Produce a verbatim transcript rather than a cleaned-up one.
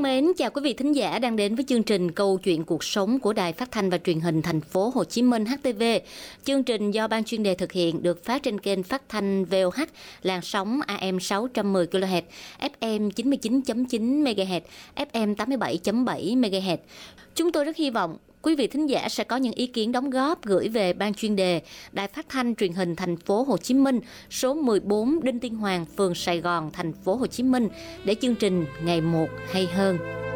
mến, chào quý vị thính giả đang đến với chương trình Câu chuyện cuộc sống của Đài Phát thanh và Truyền hình Thành phố Hồ Chí Minh hát tê vê. Chương trình do ban chuyên đề thực hiện, được phát trên kênh phát thanh vê o hát, làn sóng a em sáu trăm mười ki lô héc, ép em chín mươi chín phẩy chín mê ga héc, ép em tám mươi bảy phẩy bảy mê ga héc. Chúng tôi rất hy vọng quý vị thính giả sẽ có những ý kiến đóng góp gửi về ban chuyên đề Đài Phát thanh Truyền hình Thành phố Hồ Chí Minh, số mười bốn Đinh Tiên Hoàng, phường Sài Gòn, Thành phố Hồ Chí Minh, để chương trình ngày một hay hơn.